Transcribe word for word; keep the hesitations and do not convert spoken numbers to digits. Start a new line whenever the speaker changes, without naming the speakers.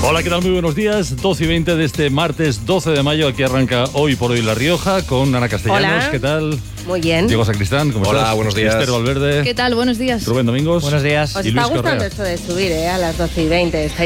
Hola, ¿qué tal? Muy buenos días. doce y veinte de este martes doce de mayo. Aquí arranca Hoy por Hoy La Rioja con Ana Castellanos.
Hola.
¿Qué tal?
Muy bien.
Diego Sacristán, ¿cómo
Hola,
estás?
buenos días.
Esther Valverde.
¿Qué tal? Buenos días.
Rubén Domingos.
Buenos días.
Os
Y
está
Luis
gustando
Correa.
esto de subir, ¿eh? A las doce y veinte.